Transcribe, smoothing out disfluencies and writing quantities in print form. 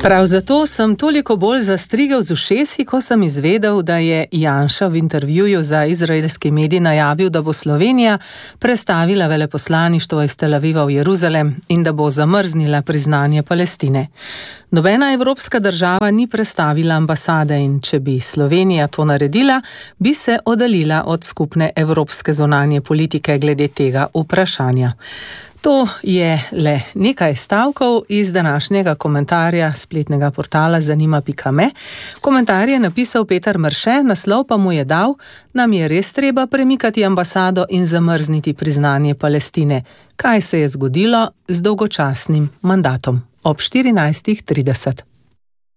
Prav zato sem toliko bolj zastrigel z ušesi, ko sem izvedel, da je Janša v intervjuju za izraelski medij najavil, da bo Slovenija prestavila veleposlaništvo iz Tel Aviva v Jeruzalem in da bo zamrznila priznanje Palestine. Nobena evropska država ni prestavila ambasade in če bi Slovenija to naredila, bi se oddaljila od skupne evropske zunanje politike glede tega vprašanja. To je le nekaj stavkov iz današnjega komentarja spletnega portala zanima.me. Komentar je napisal Peter Mrše, naslov pa mu je dal: nam je res treba premikati ambasado in zamrzniti priznanje Palestine. Kaj se je zgodilo z dolgočasnim mandatom? Ob 14:30.